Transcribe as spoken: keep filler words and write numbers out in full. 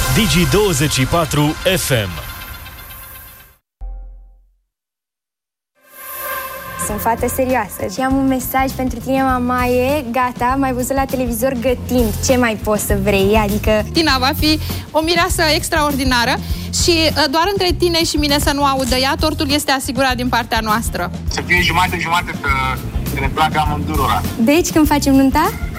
Digi douăzeci și patru F M. Sunt fată serioasă și am un mesaj pentru tine, mamaie. Gata, m-ai văzut la televizor gătind. Ce mai poți să vrei? Adică Tina va fi o mireasă extraordinară și doar între tine și mine să nu audă ea, tortul este asigurat din partea noastră. Să fie jumate-jumate, să, să ne placă amândurora. deci când facem nunta?